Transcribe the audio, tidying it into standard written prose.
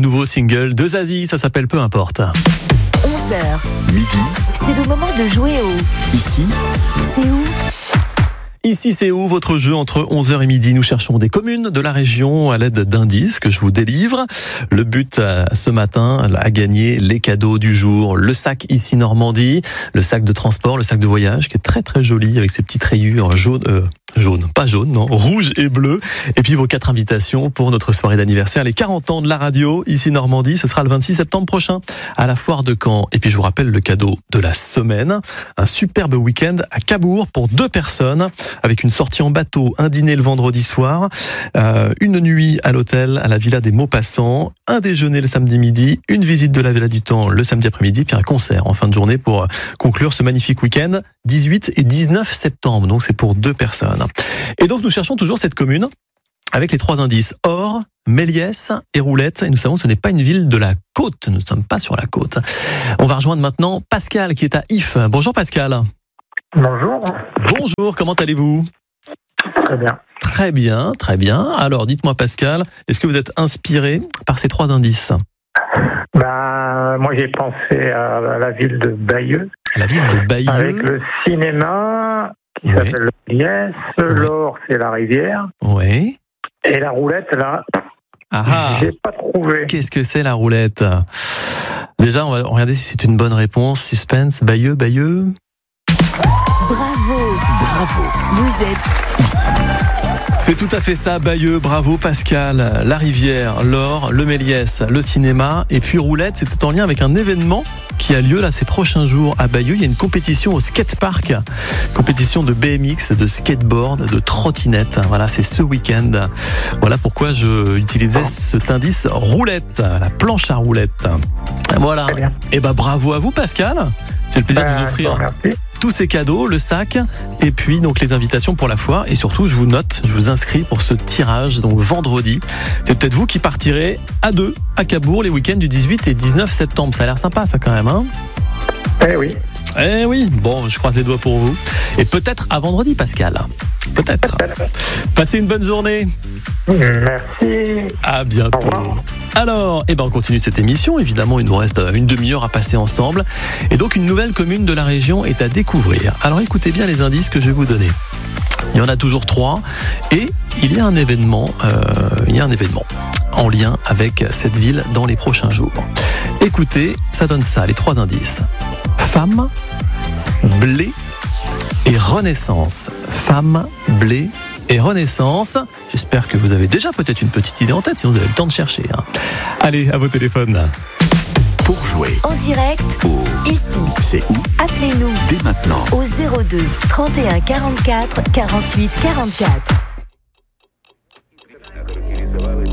nouveau single de Zazie, ça s'appelle Peu importe. 11h, Midi, c'est le moment de jouer au ici, C'est où ? Ici c'est où, votre jeu entre 11h et midi. Nous cherchons des communes de la région à l'aide d'indices que je vous délivre. Le but ce matin, à gagner les cadeaux du jour. Le sac ici Normandie, le sac de transport, le sac de voyage qui est très très joli avec ses petites rayures rouge et bleu. Et puis vos 4 invitations pour notre soirée d'anniversaire, les 40 ans de la radio ici Normandie. Ce sera le 26 septembre prochain à la foire de Caen. Et puis je vous rappelle le cadeau de la semaine, un superbe week-end à Cabourg pour 2 personnes. Avec une sortie en bateau, un dîner le vendredi soir, une nuit à l'hôtel à la Villa des Maupassants, un déjeuner le samedi midi, une visite de la Villa du Temps le samedi après-midi, puis un concert en fin de journée pour conclure ce magnifique week-end, 18 et 19 septembre. Donc c'est pour 2 personnes. Et donc nous cherchons toujours cette commune avec les 3 indices. Or, Méliès et Roulette. Et nous savons que ce n'est pas une ville de la côte. Nous ne sommes pas sur la côte. On va rejoindre maintenant Pascal qui est à If. Bonjour Pascal. Bonjour. Bonjour, comment allez-vous ? Très bien. Très bien, très bien. Alors, dites-moi Pascal, est-ce que vous êtes inspiré par ces 3 indices ? Moi, j'ai pensé à la ville de Bayeux. La ville de Bayeux. Avec le cinéma qui s'appelle le Méliès. L'or, c'est la rivière. Oui. Et la roulette, là, j'ai pas trouvé. Qu'est-ce que c'est la roulette ? Déjà, on va regarder si c'est une bonne réponse. Suspense, Bayeux. Bravo. Vous êtes ici. C'est tout à fait ça, Bayeux. Bravo Pascal. La rivière, l'or, le Méliès, le cinéma. Et puis Roulette, c'était en lien avec un événement qui a lieu là ces prochains jours à Bayeux. Il y a une compétition au skatepark. Compétition de BMX, de skateboard, de trottinette. Voilà, c'est ce week-end. Voilà pourquoi je utilisais cet indice roulette, la planche à roulette. Voilà. Et bravo à vous Pascal. J'ai le plaisir de vous offrir tous ces cadeaux, le sac, et puis donc les invitations pour la foire. Et surtout, je vous inscris pour ce tirage, donc vendredi. C'est peut-être vous qui partirez à 2 à Cabourg les week-ends du 18 et 19 septembre. Ça a l'air sympa, ça, quand même, hein ? Eh oui. Bon, je croise les doigts pour vous. Et peut-être à vendredi, Pascal. Peut-être. Passez une bonne journée. Merci. À bientôt. Alors, on continue cette émission. Évidemment, il nous reste une demi-heure à passer ensemble. Et donc, une nouvelle commune de la région est à découvrir. Alors, écoutez bien les indices que je vais vous donner. Il y en a toujours 3. Et il y a un événement en lien avec cette ville dans les prochains jours. Écoutez, ça donne ça, les 3 indices. Femme, blé et renaissance. Femme, blé et renaissance. J'espère que vous avez déjà peut-être une petite idée en tête, si vous avez le temps de chercher. Allez, à vos téléphones. Pour jouer en direct, ici, c'est où ? Appelez-nous Dès maintenant au 02 31 44 48 44.